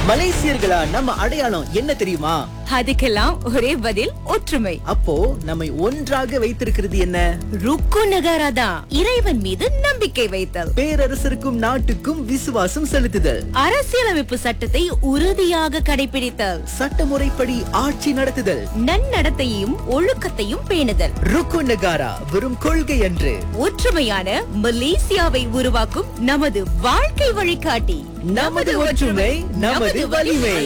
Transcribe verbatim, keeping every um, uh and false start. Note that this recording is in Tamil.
மலேசியர்களா நம்ம அடையாளம் என்ன தெரியுமா? அதுக்கெல்லாம் ஒரே பதில், ஒற்றுமை. அப்போ நம்மை ஒன்றாக வைத்திருக்கிறது என்ன? ருக்கு நகாராதா, இறைவன் மீது நம்பிக்கை வைத்தல். பேரரசருக்கும் நாட்டுக்கும் விசுவாசம் செலுத்துதல். அரசியலமைப்பு சட்டத்தை உறுதியாக கடைபிடித்தல். சட்டமுறைப்படி ஆட்சி நடத்துதல். நன்னடத்தையும் ஒழுக்கத்தையும் பேணுதல். ருக்கு நகாரா வெறும் கொள்கை அன்று, ஒற்றுமையான மலேசியாவை உருவாக்கும் நமது வாழ்க்கை வழிகாட்டி. நமது ஒற்றுமை நமது வலிமை.